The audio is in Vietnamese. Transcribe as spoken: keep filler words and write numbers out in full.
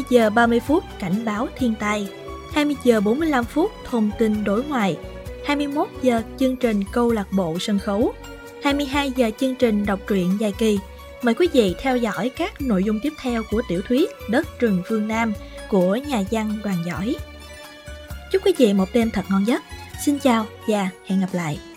giờ ba mươi phút cảnh báo thiên tai, hai mươi giờ bốn mươi lăm phút thông tin đối ngoại, hai mươi mốt giờ chương trình câu lạc bộ sân khấu, hai mươi hai giờ chương trình đọc truyện dài kỳ. Mời quý vị theo dõi các nội dung tiếp theo của tiểu thuyết Đất rừng phương Nam của nhà văn Đoàn Giỏi. Chúc quý vị một đêm thật ngon giấc. Xin chào và hẹn gặp lại.